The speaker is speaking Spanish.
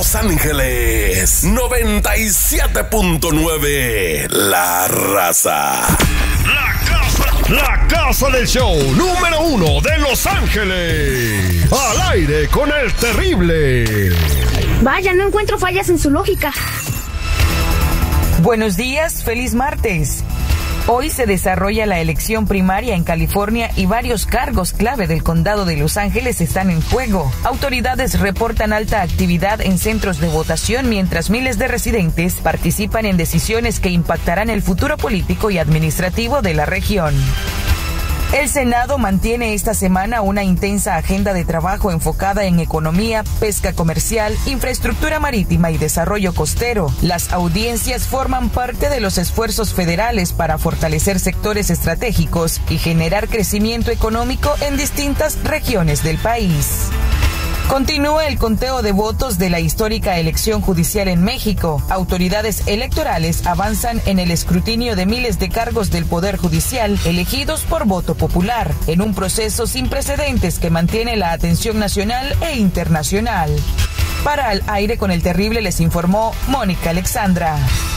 Los Ángeles 97.9 La Raza. La casa del show número 1 de Los Ángeles. Al aire con el terrible. Vaya, no encuentro fallas en su lógica. Buenos días, feliz martes. Hoy se desarrolla la elección primaria en California y varios cargos clave del condado de Los Ángeles están en juego. Autoridades reportan alta actividad en centros de votación mientras miles de residentes participan en decisiones que impactarán el futuro político y administrativo de la región. El Senado mantiene esta semana una intensa agenda de trabajo enfocada en economía, pesca comercial, infraestructura marítima y desarrollo costero. Las audiencias forman parte de los esfuerzos federales para fortalecer sectores estratégicos y generar crecimiento económico en distintas regiones del país. Continúa el conteo de votos de la histórica elección judicial en México. Autoridades electorales avanzan en el escrutinio de miles de cargos del Poder Judicial elegidos por voto popular, en un proceso sin precedentes que mantiene la atención nacional e internacional. Para Al Aire con el Terrible les informó Mónica Alexandra.